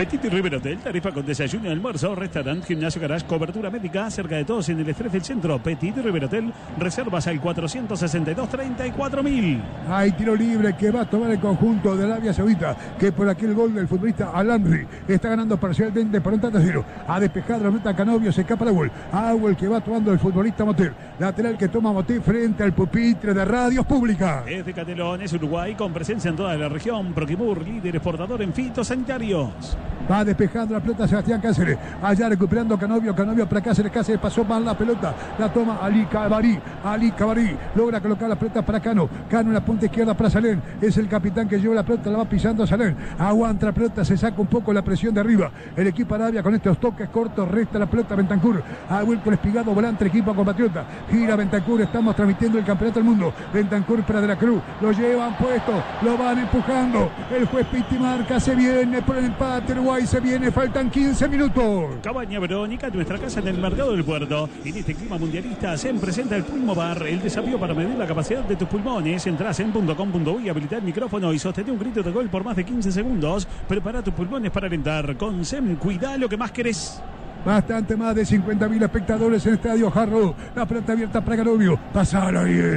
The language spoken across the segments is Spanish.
Petit River Hotel, tarifa con desayuno, almuerzo, restaurante, gimnasio, garage, cobertura médica, cerca de todos en el estrés del centro. Petit River Hotel, reservas al 462-34.000. Hay tiro libre que va a tomar el conjunto de Arabia Saudita, que por aquel gol del futbolista Al-Amri está ganando parcialmente por un tanto a cero. Ha despejado la meta Canovio, se escapa la gol. Agüel que va tomando el futbolista Moter. Lateral que toma Moter frente al pupitre de Radios Públicas. Es de Canelones, Uruguay, con presencia en toda la región. Proquimur, líder exportador en fitosanitarios. Va despejando la pelota Sebastián Cáceres. Allá recuperando Canovio para Cáceres. Cáceres pasó mal la pelota. La toma Ali Cabarí. Logra colocar la pelota para Cano. Cano en la punta izquierda para Salén. Es el capitán que lleva la pelota. La va pisando Salén. Aguanta la pelota. Se saca un poco la presión de arriba. El equipo Arabia con estos toques cortos. Resta la pelota Bentancur. Ha vuelto el espigado volante. Equipo compatriota. Gira Bentancur. Estamos transmitiendo el campeonato del mundo. Bentancur para De la Cruz. Lo llevan puesto. Lo van empujando. El juez Pitti marca. Se viene por el empate. Uruguay se viene, faltan 15 minutos. Cabaña Verónica, nuestra casa en el mercado del puerto. En este clima mundialista se presenta el Pulmobar, el desafío para medir la capacidad de tus pulmones. Entrás en .com.uy, habilita el micrófono y sostén un grito de gol por más de 15 segundos. Prepara tus pulmones para alentar. Con SEM, cuida lo que más querés. Bastante más de 50.000 espectadores en el estadio Jarro. La pelota abierta para Canovio. Pásala bien.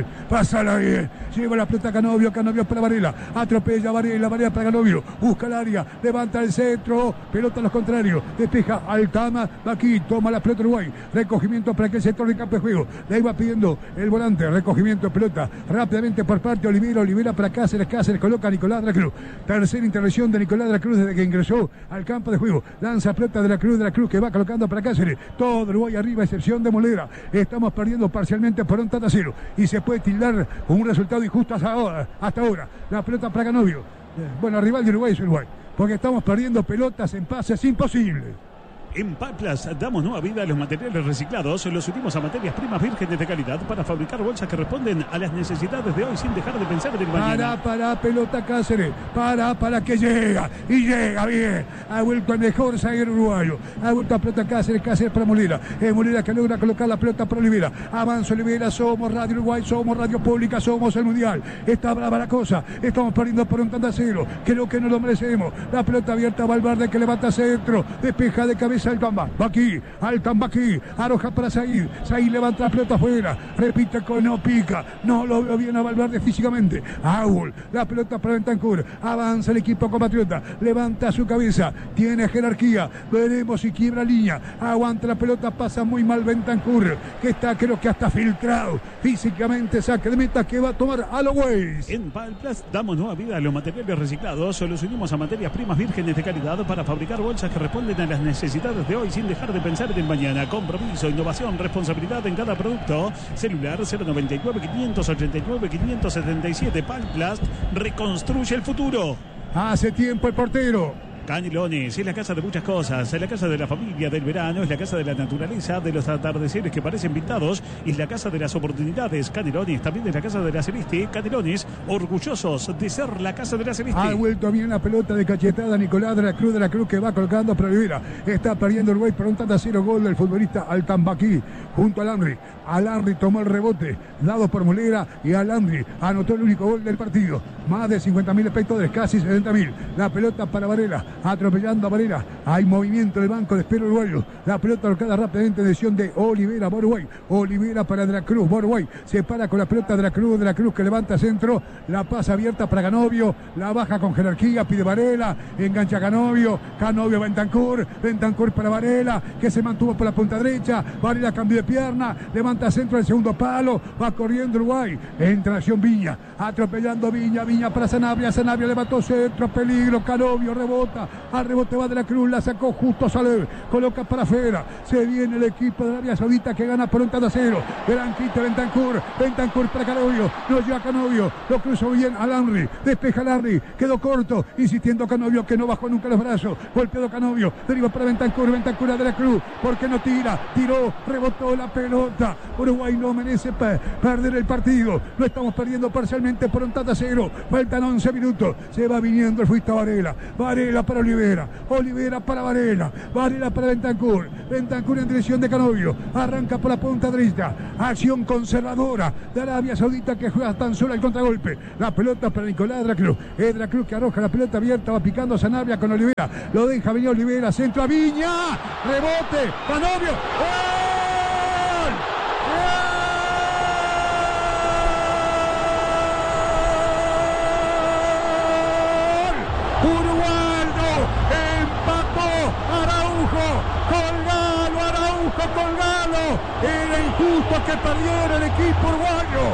Lleva la pelota Canovio para Varela. Atropella Varela para Canovio. Busca el área. Levanta el centro. Pelota a los contrarios. Despeja Altama. Aquí toma la pelota Uruguay. Recogimiento para aquel sector de campo de juego. Le iba pidiendo el volante. Recogimiento de pelota. Rápidamente por parte Olivera para Cáceres. Cáceres coloca a Nicolás de la Cruz. Tercera intervención de Nicolás de la Cruz desde que ingresó al campo de juego. Lanza pelota de la Cruz que va colocando para Cáceres. Todo Uruguay arriba, excepción de Molera. Estamos perdiendo parcialmente por un tanto a cero. Y se puede tildar con un resultado injusto hasta ahora. La pelota para Canovio. Bueno, rival de Uruguay es Uruguay. Porque estamos perdiendo pelotas en pases imposibles. En Palplas damos nueva vida a los materiales reciclados. Los unimos a materias primas vírgenes de calidad para fabricar bolsas que responden a las necesidades de hoy sin dejar de pensar en el mañana. Para pelota Cáceres. Para que llega. Y llega bien. Ha vuelto el mejor zaguero uruguayo. Ha vuelto a pelota Cáceres para Molera. Es Molera que logra colocar la pelota para Olivera. Avanza Olivera. Somos Radio Uruguay. Somos Radio Pública. Somos el Mundial. Está brava la cosa. Estamos perdiendo por un tanto a cero. Creo que no lo merecemos. La pelota abierta. Valverde que levanta centro. Despeja de cabeza. Altambaki, arroja para Said levanta la pelota afuera, repite con no pica, no lo veo bien a Valverde físicamente. Agüel, la pelota para Bentancur, avanza el equipo compatriota, levanta su cabeza, tiene jerarquía, veremos si quiebra línea, aguanta la pelota, pasa muy mal Bentancur, que está creo que hasta filtrado físicamente, saque de meta que va a tomar Aloways. En Palplas damos nueva vida a los materiales reciclados, los unimos a materias primas vírgenes de calidad para fabricar bolsas que responden a las necesidades de hoy sin dejar de pensar en el mañana. Compromiso, innovación, responsabilidad en cada producto. Celular 099-589-577. Palplast reconstruye el futuro. Hace tiempo el portero. Canelones es la casa de muchas cosas, es la casa de la familia, del verano, es la casa de la naturaleza, de los atardeceres que parecen pintados, es la casa de las oportunidades. Canelones también es la casa de la Celeste. Canelones, orgullosos de ser la casa de la Celeste. Ha vuelto bien la pelota de cachetada Nicolás de la Cruz que va colocando para Olivera. Está perdiendo Uruguay por un tanto a cero. Gol del futbolista Altambaki junto a Al-Amri. Al-Amri tomó el rebote dado por Molera y Al-Amri anotó el único gol del partido. Más de 50.000 espectadores, casi 70.000. La pelota para Varela. Atropellando a Varela. Hay movimiento del banco de espero uruguayo. La pelota colocada rápidamente en dirección de Olivera, Uruguay. Olivera para De la Cruz, Uruguay. Se para con la pelota de la Cruz que levanta centro. La pasa abierta para Canovio. La baja con jerarquía, pide Varela. Engancha Canovio. Bentancur para Varela, que se mantuvo por la punta derecha. Varela cambio de pierna. Levanta centro del segundo palo. Va corriendo Uruguay. Entra en acción Viña. Atropellando Viña para Sanabria. Sanabria levantó centro. Peligro. Canovio rebota. Al rebote va De la Cruz, la sacó justo Saleh, coloca para afuera, se viene el equipo de Arabia Saudita que gana por un tanto a cero. Gran quite Bentancur para Canovio, no llega Canovio, lo cruzó bien Al-Amri, despeja Al-Amri, quedó corto, insistiendo Canovio que no bajó nunca los brazos, golpeado Canovio, deriva para Bentancur a De la Cruz, porque no tiró, rebotó la pelota. Uruguay no merece perder el partido, lo estamos perdiendo parcialmente por un tanto a cero, faltan 11 minutos, se va viniendo el futbolista Varela para para Olivera. Olivera para Varela. Varela para Bentancur. Bentancur en dirección de Canovio. Arranca por la punta derecha. Acción conservadora de Arabia Saudita que juega tan solo el contragolpe. La pelota para Nicolás Dracruz. Dracruz que arroja la pelota abierta. Va picando Sanabria con Olivera. Lo deja venir Olivera. Centro a Viña. Rebote. Canovio. ¡Gol! ¡Gol! Uruguayo. Empató Araujo. Colgalo. Era injusto que perdiera el equipo uruguayo.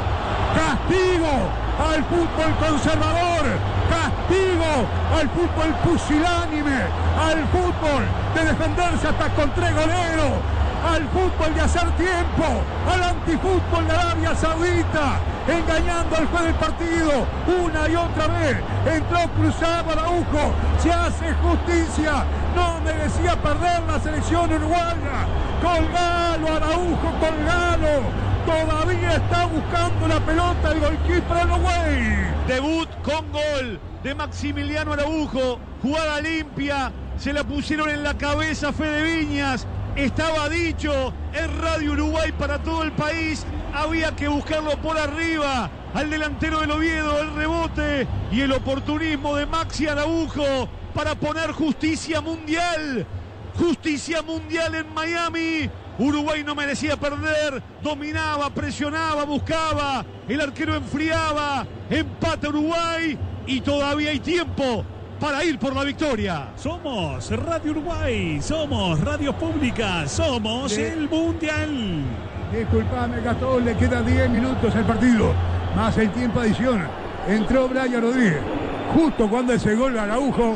Castigo al fútbol conservador. Castigo al fútbol pusilánime. Al fútbol de defenderse hasta con 3 goleros. Al fútbol de hacer tiempo. Al antifútbol de Arabia Saudita. Engañando al juez del partido una y otra vez. Entró cruzado Araujo. Se hace justicia. No merecía perder la selección uruguaya. Colgalo, Araujo, colgalo. Todavía está buscando la pelota el goalkeeper Uruguay. Debut con gol de Maximiliano Araujo. Jugada limpia. Se la pusieron en la cabeza Fede Viñas. Estaba dicho en Radio Uruguay para todo el país. Había que buscarlo por arriba. Al delantero del Oviedo, el rebote y el oportunismo de Maxi Araujo para poner justicia mundial. Justicia mundial en Miami. Uruguay no merecía perder. Dominaba, presionaba, buscaba. El arquero enfriaba. Empata Uruguay y todavía hay tiempo para ir por la victoria. Somos Radio Uruguay, somos Radio Pública, somos el Mundial. Disculpame, Gastón, le quedan 10 minutos al partido, más el tiempo adicional. Entró Brian Rodríguez, justo cuando ese gol a Araujo,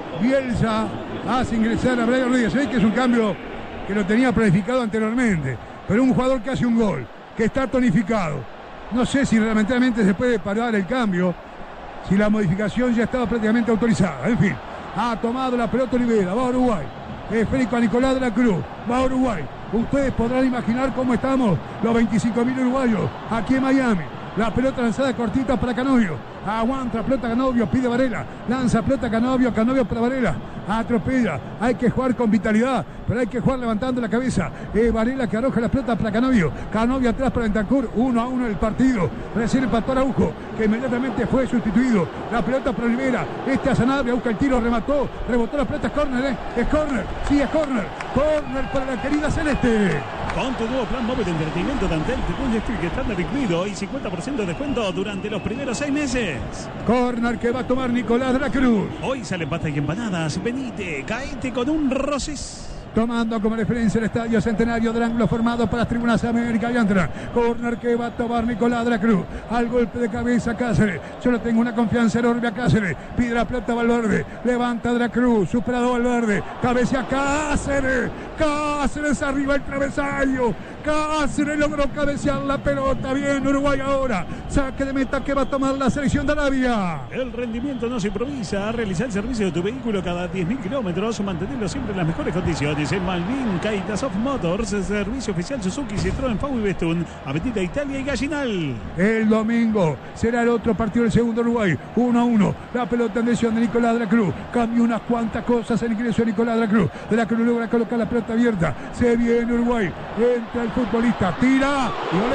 Bielsa hace ingresar a Brian Rodríguez. Sé que es un cambio que lo tenía planificado anteriormente, pero un jugador que hace un gol, que está tonificado. No sé si realmente se puede parar el cambio, si la modificación ya estaba prácticamente autorizada. En fin, ha tomado la pelota Olivera, va a Uruguay. Esférico a Nicolás Dracruz, va a Uruguay. Ustedes podrán imaginar cómo estamos los 25.000 uruguayos aquí en Miami. La pelota lanzada cortita para Canovio. Aguanta pelota Canovio, pide Varela. Lanza pelota Canovio, Canovio para Varela. Atropella. Hay que jugar con vitalidad, pero hay que jugar levantando la cabeza. Varela que arroja la pelota para Canovio. Canovio atrás para Bentancur. 1-1 el partido. Recién empató Araujo, que inmediatamente fue sustituido. La pelota para Olivera. A Sanabria busca el tiro, remató. Rebotó la pelota, es córner, Es córner. Sí, es córner. Córner para la querida Celeste. Con tu nuevo plan móvil de entretenimiento Tantel, Triple Street estándar incluido y 50% de descuento durante los primeros 6 meses. Corner que va a tomar Nicolás Dracruz. Hoy salen pasta y empanadas. Venite, caete con un Roces. Tomando como referencia el estadio Centenario del ángulo formado para las tribunas América y Andra. Corner que va a tomar Nicolás Dracruz. Al golpe de cabeza Cáceres. Yo le tengo una confianza enorme a Cáceres. Pide la pelota Valverde. Levanta Dracruz. Superado Valverde. Cabecea Cáceres. Cáceres arriba el travesaño. Cáceres logró cabecear la pelota. Bien Uruguay ahora. Saque de meta que va a tomar la selección de Arabia. El rendimiento no se improvisa. Realizar el servicio de tu vehículo cada 10.000 kilómetros. Mantenerlo siempre en las mejores condiciones. En Malvin, Kaitasov Motors, servicio oficial Suzuki, Citroën, Fau y Bestún, Avenida Italia y Gallinal. El domingo será el otro partido del segundo Uruguay, 1-1. La pelota en dirección de Nicolás Dracruz. Cambió unas cuantas cosas el ingreso de Nicolás Dracruz. Dracruz logra colocar la pelota abierta. Se viene Uruguay. Entra el futbolista, tira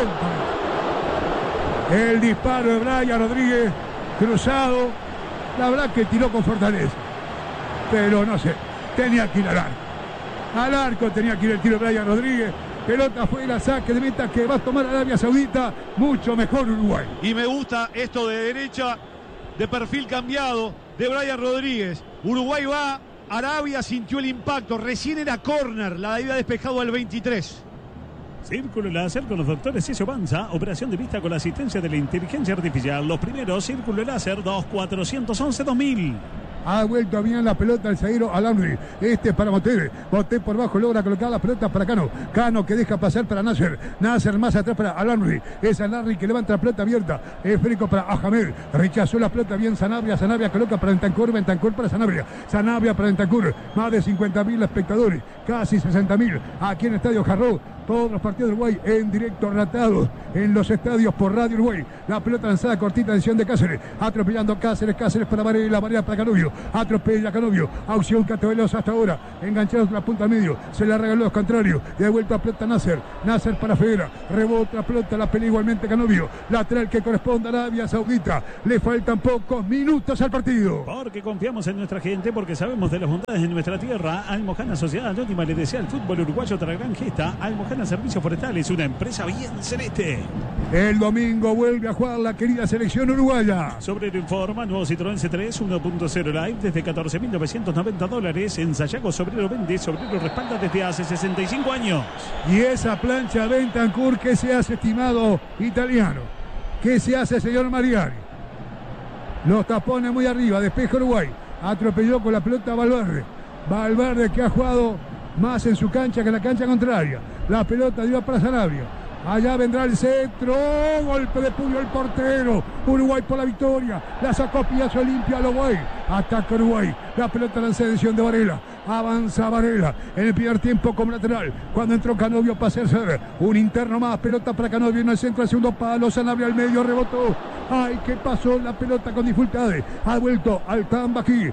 violento. El disparo de Brian Rodríguez, cruzado. La verdad que tiró con fortaleza, pero no sé, tenía que ir al arco. Al arco tenía que ir el tiro de Brian Rodríguez. Pelota afuera, saque de meta que va a tomar Arabia Saudita. Mucho mejor Uruguay. Y me gusta esto de derecha, de perfil cambiado, de Brian Rodríguez. Uruguay va, Arabia sintió el impacto. Recién era córner, la había despejado al 23. Círculo Láser con los doctores Cesio Banza. Operación de vista con la asistencia de la inteligencia artificial. Los primeros, Círculo Láser 2411-2000. Ha vuelto bien la pelota el zaguero Alamri. Para Moté. Moté por bajo logra colocar la pelota para Cano. Cano que deja pasar para Nasser. Nasser más atrás para Alamri. Es Alamri que levanta la pelota abierta. Esférico para Ahamed. Rechazó la pelota bien Sanabria. Sanabria coloca para Bentancur. Bentancur para Sanabria. Sanabria para Bentancur. Más de 50.000 espectadores. Casi 60.000 aquí en el Estadio Jarró. Todos los partidos de Uruguay en directo ratados en los estadios por Radio Uruguay. La pelota lanzada cortita, decisión de Cáceres. Atropellando Cáceres. Cáceres para Varela. Varela para Canovio. atropella Canovio, opción Catavelosa hasta ahora, enganchados la punta al medio, se la regaló a los contrarios, de vuelta a pelota Nasser para Federa, rebota la pelota, la pelea igualmente Canovio, lateral que corresponde a Arabia Saudita, le faltan pocos minutos al partido. Porque confiamos en nuestra gente, porque sabemos de las bondades de nuestra tierra. Almojana Sociedad Anónima le desea al fútbol uruguayo otra gran gesta. Almojana Servicios Forestales, una empresa bien celeste. El domingo vuelve a jugar la querida selección uruguaya. Sobrero informa, nuevo Citroën C3 1.0 Live desde $14.990. En Sayago Sobrero vende, Sobrero respalda desde hace 65 años. Y esa plancha Bentancur que se hace, estimado italiano, que se hace, señor Mariani. Los tapones muy arriba, despeja Uruguay. Atropelló con la pelota Valverde que ha jugado más en su cancha que en la cancha contraria. La pelota iba para Sanabria. Allá vendrá el centro, golpe de puño el portero. Uruguay por la victoria. La sacó Piazza Olimpia al Uruguay. Ataca Uruguay. La pelota en la selección de Varela. Avanza Varela en el primer tiempo como lateral. Cuando entró Canovio para hacerse un interno más. Pelota para Canovio en el centro, al segundo palo. Sanabria al medio, rebotó. Ay, ¿qué pasó? La pelota con dificultades. Ha vuelto al Tambaqui.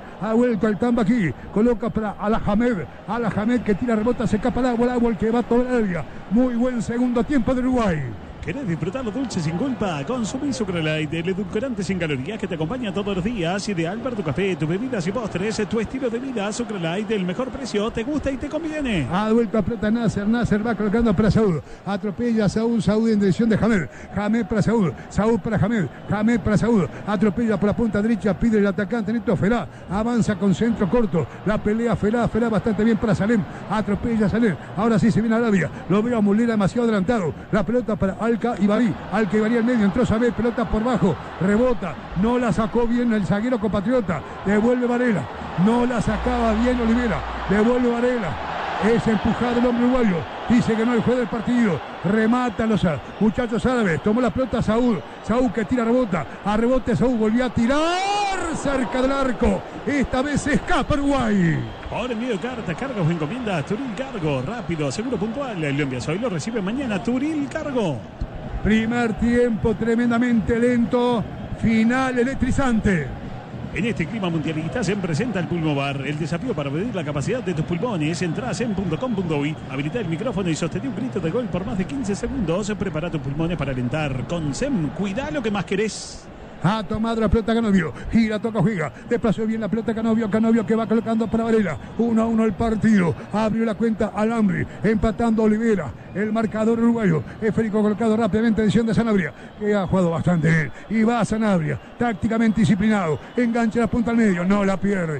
Coloca para Alahamed que tira, rebota, se escapa el agua el que va a toda el área. Muy buen segundo tiempo de Uruguay. ¿Querés disfrutar lo dulce sin culpa? Consumí Sucralite, el edulcorante sin calorías que te acompaña todos los días. Ideal para tu café, tus bebidas y postres, tu estilo de vida. Sucralite, el mejor precio, te gusta y te conviene. Ha vuelto a pelota Nasser va colocando para Saúd. Atropella a Saúd en dirección de Hamed para Saúd para Hamed para Saúd. Atropella por la punta derecha, pide el atacante Neto Ferá. Avanza con centro corto. La pelea Ferá bastante bien para Salem. Atropella a Salem. Ahora sí se viene Arabia. Lo veo a Mulera demasiado adelantado. La pelota para Alca Ibarí al medio, entró Sabé, pelota por bajo, rebota, no la sacó bien el zaguero compatriota, devuelve Varela, no la sacaba bien Olivera, devuelve Varela, es empujado el hombre uruguayo, dice que no el juez del partido, remata a los muchachos árabes, tomó la pelota Saúd que tira, rebota, a rebote Saúd, volvió a tirar cerca del arco, esta vez se escapa Uruguay. Por envío de cartas, cargos o encomiendas, Turil Cargo, rápido, seguro, puntual, lo envías hoy, lo recibe mañana, Turil Cargo. Primer tiempo tremendamente lento, final electrizante. En este clima mundialista se presenta el Pulmobar, el desafío para medir la capacidad de tus pulmones. Entrá a zen.com.uy, habilita el micrófono y sostén un grito de gol por más de 15 segundos. Prepara tus pulmones para alentar. Con Zen, cuidá lo que más querés. Ha tomado la pelota Canovio, gira, toca, juega, desplazó bien la pelota Canovio que va colocando para Varela, 1-1 el partido, abrió la cuenta Alhamri, empatando Olivera, el marcador uruguayo, es Federico colocado rápidamente en edición de Sanabria, que ha jugado bastante bien, y va a Sanabria, tácticamente disciplinado, engancha la punta al medio, no la pierde,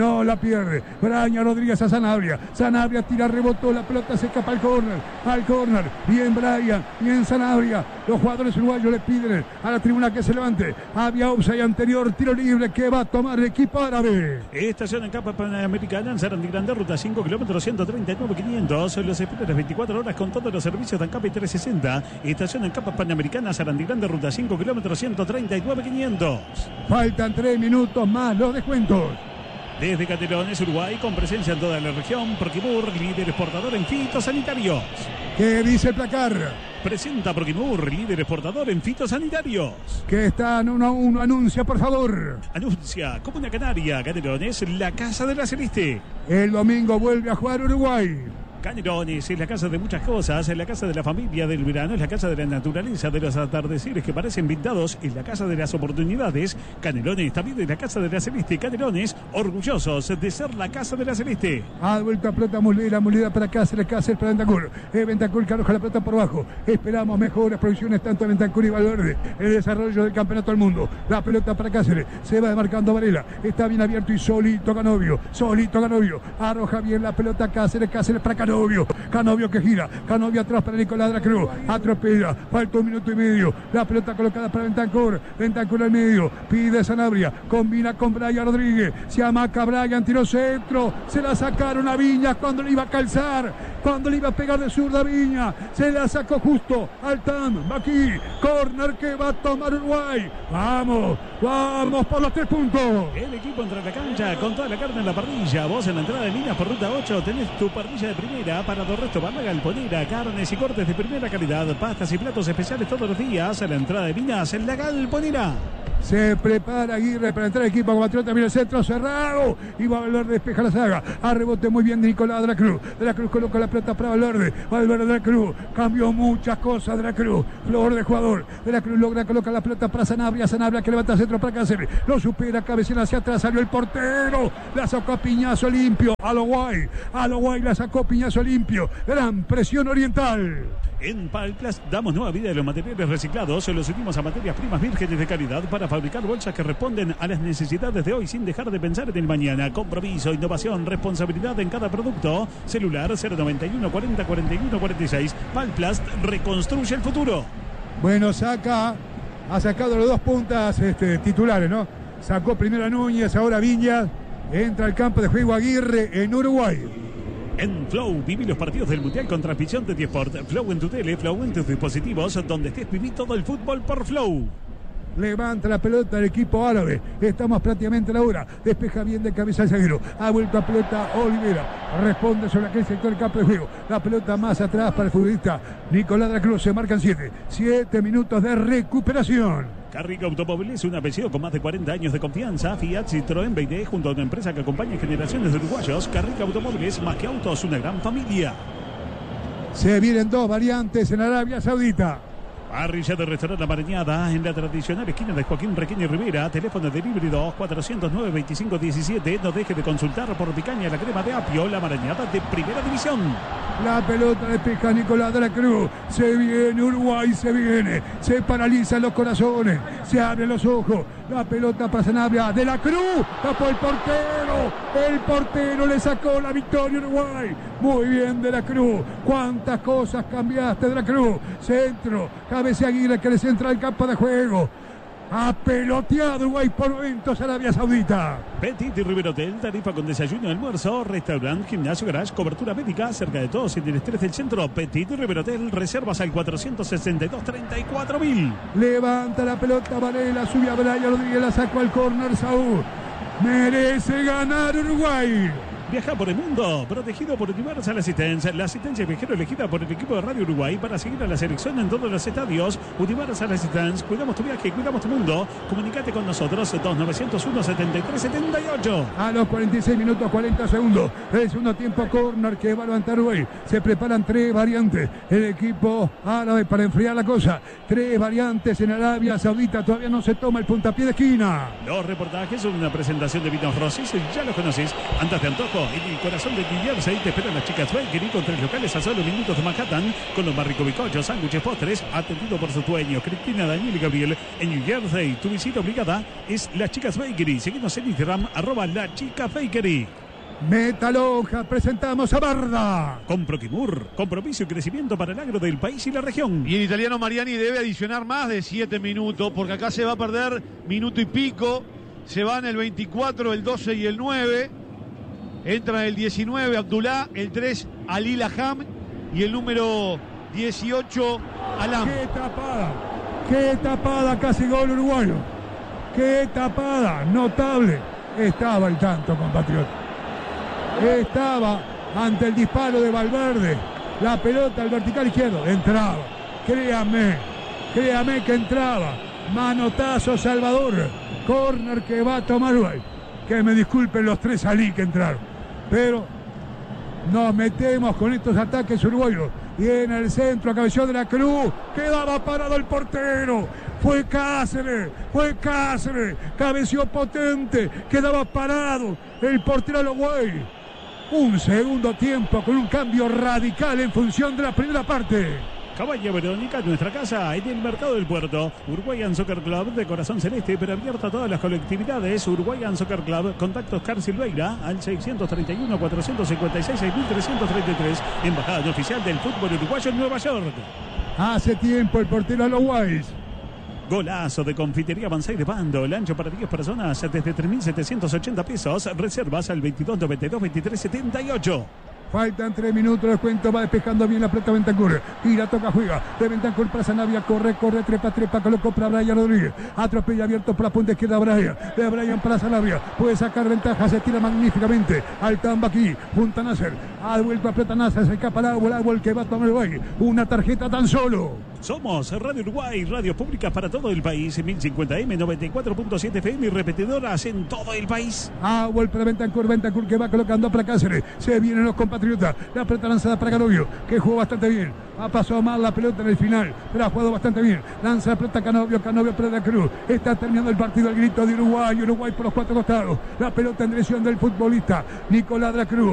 Braña Rodríguez a Sanabria tira, rebotó, la pelota se escapa al córner, bien Brian, bien Sanabria, los jugadores uruguayos le piden a la tribuna que se levante. Había offside anterior, tiro libre que va a tomar el equipo árabe. Estación en Capa Panamericana, en Sarandí Grande, ruta 5, kilómetros 139.500. Los esperas 24 horas con todos los servicios de ANCAP y 360. Estación en Capa Panamericana, Sarandí Grande, ruta 5, kilómetros 139.500. Faltan 3 minutos más, los descuentos. Desde Canelones, Uruguay, con presencia en toda la región, Proquimur, líder exportador en fitosanitarios. ¿Qué dice el placar? Presenta Proquimur, líder exportador en fitosanitarios. Que está en 1-1, anuncia por favor. Anuncia, Comuna Canaria, Canelones, la casa de la Celeste. El domingo vuelve a jugar Uruguay. Canelones es la casa de muchas cosas, es la casa de la familia, del verano, es la casa de la naturaleza, de los atardeceres que parecen pintados, es la casa de las oportunidades. Canelones también es la casa de la Celeste. Canelones, orgullosos de ser la casa de la Celeste. Ha vuelto a pelota Mulera para Cáceres para Bentancur. Bentancur que arroja la pelota por bajo. Esperamos mejores proyecciones tanto de Bentancur y Valverde. El desarrollo del campeonato del mundo. La pelota para Cáceres, se va demarcando Varela. Está bien abierto y solito Canovio. Arroja bien la pelota Cáceres para Canovio que gira, Canovio atrás para Nicolás de la Cruz, atropella, falta 1 minuto y medio, la pelota colocada para Bentancur al medio, pide Sanabria, combina con Brian Rodríguez, se amaca Brian, tiró centro, se la sacaron a Viña cuando le iba a calzar, cuando le iba a pegar de zurda a Viña, se la sacó justo al Tambaqui, córner que va a tomar Uruguay, vamos por los 3 puntos. El equipo entra a la cancha con toda la carne en la parrilla, vos en la entrada de líneas por ruta 8 tenés tu parrilla de primera para Dorresto Barra Galponera, carnes y cortes de primera calidad, pastas y platos especiales todos los días a la entrada de Minas en la Galponera. Se prepara Aguirre para entrar al equipo compatriota. Mira el centro cerrado. Y va Valverde, despeja la saga. A rebote muy bien de Nicolás de la Cruz. De la Cruz coloca la pelota para Valverde. Valverde de la Cruz. Cambió muchas cosas de la Cruz. Flor de jugador. De la Cruz logra colocar la pelota para Sanabria. Sanabria que levanta el centro para Cáceres. Lo supera, cabecera hacia atrás. Salió el portero. La sacó a Piñazo limpio. A lo guay la sacó Piñazo limpio. Gran presión oriental. En Palplast damos nueva vida a los materiales reciclados. Los unimos a materias primas vírgenes de calidad para fabricar bolsas que responden a las necesidades de hoy sin dejar de pensar en el mañana. Compromiso, innovación, responsabilidad en cada producto. Celular 091 40 41 46. Palplast reconstruye el futuro. Bueno, ha sacado los dos puntas titulares, ¿no? Sacó primero a Núñez, ahora Viñas. Entra al campo de juego Aguirre en Uruguay. En Flow, viví los partidos del Mundial con transmisión de T-Sport. Flow en tu tele, Flow en tus dispositivos. Donde estés, viví todo el fútbol por Flow. Levanta la pelota el equipo árabe. Estamos prácticamente a la hora. Despeja bien de cabeza el zaguero. Ha vuelto a pelota Olivera. Responde sobre aquel sector del campo de juego. La pelota más atrás para el futbolista Nicolás de la Cruz. Se marcan 7 minutos de recuperación. Carrica Automóviles, un apellido con más de 40 años de confianza. Fiat, Citroën, BYD, junto a una empresa que acompaña generaciones de uruguayos. Carrica Automóviles, más que autos, una gran familia. Se vienen dos variantes en Arabia Saudita. Parrilla de Restaurante La Marañada, en la tradicional esquina de Joaquín Requeño y Rivera. Teléfono de híbrido 409-2517. No deje de consultar por picaña la crema de apio. La Marañada de Primera División. La pelota despeja Nicolás de la Cruz. Se viene Uruguay, se viene. Se paralizan los corazones. Se abren los ojos. La pelota para Sanabria. De la Cruz. Tapó el portero. El portero le sacó la victoria a Uruguay. Muy bien de la Cruz. Cuántas cosas cambiaste de la Cruz. Centro. Cabeza Aguirre que le centra el campo de juego. Ha peloteado Uruguay por momentos Arabia Saudita. Petit y River Hotel, tarifa con desayuno, almuerzo, restaurante, gimnasio, garage, cobertura médica, cerca de todos en el estrés del centro. Petit y River Hotel, reservas al 462-34.000. Levanta la pelota Varela, sube a Brian Rodríguez, la sacó al córner Saúl. Merece ganar Uruguay. Viaja por el mundo, protegido por Universal Assistance, la asistencia viajero elegida por el equipo de Radio Uruguay para seguir a la selección en todos los estadios. Universal Assistance, cuidamos tu viaje, cuidamos tu mundo. Comunicate con nosotros, 2901-7378. A los 46 minutos 40 segundos, el segundo tiempo, córner que va a levantar Uruguay. Se preparan tres variantes, el equipo árabe para enfriar la cosa. Tres variantes en Arabia Saudita, todavía no se toma el puntapié de esquina. Los reportajes son una presentación de Vinos Rossis, ya los conoces. Antes de antojo, en el corazón de New Jersey te esperan las chicas Bakery con tres locales a solo minutos de Manhattan, con los más ricos bizcochos, sándwiches, postres, atendido por sus dueños Cristina, Daniel y Gabriel. En New Jersey, tu visita obligada es las chicas Bakery. Seguimos en Instagram, @lachicasbakery. Metaloja, presentamos a Barda. Con Proquimur, compromiso y crecimiento para el agro del país y la región. Y el italiano Mariani debe adicionar más de 7 minutos, porque acá se va a perder minuto y pico. Se van el 24, el 12 y el 9. Entran el 19 Abdullah, el 3 Ali Laham y el número 18 Alam. Qué tapada, casi gol uruguayo. Qué tapada, notable. Estaba el tanto, compatriota. Estaba ante el disparo de Valverde. La pelota al vertical izquierdo. Entraba. Créame que entraba. Manotazo Salvador. Córner que va a tomar Uruguay. Que me disculpen los tres Ali que entraron. Pero nos metemos con estos ataques uruguayos. Y en el centro, cabeceó de la Cruz. Quedaba parado el portero. Fue Cáceres. Cabeció potente. Quedaba parado el portero Uruguay. Un segundo tiempo con un cambio radical en función de la primera parte. Cabaña Verónica, nuestra casa en el Mercado del Puerto. Uruguayan Soccer Club de corazón celeste, pero abierto a todas las colectividades. Uruguayan Soccer Club, contacto Oscar Silveira al 631-456-6333. Embajada oficial del fútbol uruguayo en Nueva York. Hace tiempo el portero Uruguay. Golazo de Confitería Banzai de Pando. El ancho para 10 personas desde 3.780 pesos. Reservas al 2292-2378. Faltan 3 minutos, el cuento va despejando bien la pelota Bentancur. Gira, toca, juega. De Bentancur para Sanabria, corre, trepa, colocó para Brian Rodríguez. Atropella abierto por la punta izquierda Brian. De Brian para Sanabria. Puede sacar ventaja, se tira magníficamente. Al Tambaqui, junto a Nasser. Ha vuelto a pelota Nasser, se escapa el árbol que va a tomar el baile. Una tarjeta tan solo. Somos Radio Uruguay, radio pública para todo el país, 1050M, 94.7 FM y repetidoras en todo el país. Vuelve Bentancur que va colocando para Cáceres. Se vienen los compatriotas. La pelota lanzada para Canovio, que jugó bastante bien. Ha pasado mal la pelota en el final, pero ha jugado bastante bien. Lanza la pelota Canovio para la Cruz. Está terminando el partido, el grito de Uruguay por los cuatro costados. La pelota en dirección del futbolista Nicolás de la Cruz.